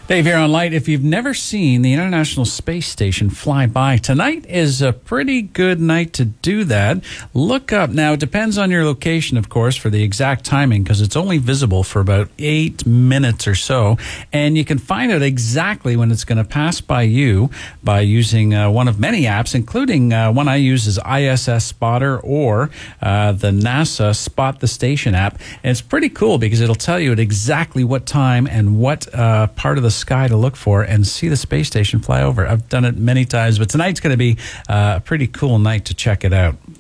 Dave here on Light. If you've never seen the International Space Station fly by, tonight is a pretty good night to do that. Look up. Now, it depends on your location, of course, for the exact timing, because it's only visible for about 8 minutes or so. And you can find out exactly when it's going to pass by you by using one of many apps, including one I use is ISS Spotter or the NASA Spot the Station app. And it's pretty cool because it'll tell you at exactly what time and what part of the sky to look for and see the space station fly over. I've done it many times, but tonight's going to be a pretty cool night to check it out.